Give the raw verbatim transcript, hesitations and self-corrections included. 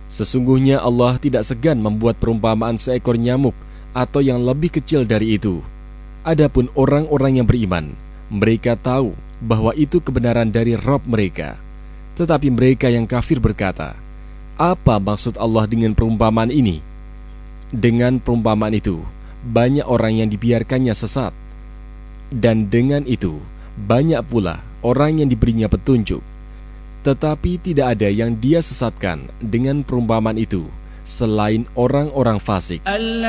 Sesungguhnya Allah tidak segan membuat perumpamaan seekor nyamuk atau yang lebih kecil dari itu. Adapun orang-orang yang beriman, mereka tahu bahwa itu kebenaran dari Rabb mereka. Tetapi mereka yang kafir berkata, apa maksud Allah dengan perumpamaan ini? Dengan perumpamaan itu, banyak orang yang dibiarkannya sesat. Dan dengan itu, banyak pula orang yang diberinya petunjuk. Tetapi tidak ada yang dia sesatkan dengan perumpamaan itu selain orang-orang fasik.